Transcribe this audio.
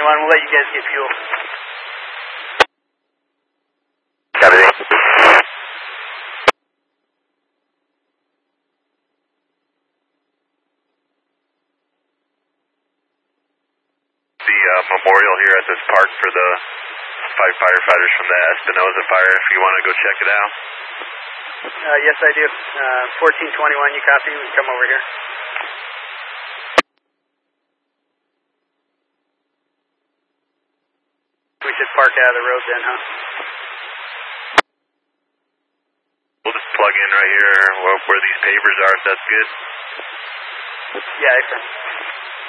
We'll let you guys get fuel. Copy that. The memorial here at this park for the 5 firefighters from the Espinosa fire, if you want to go check it out. Yes, I do. 1421, you copy? We can come over here. We should park out of the road then, huh? We'll just plug in right here where these pavers are, if that's good. Yeah, excellent.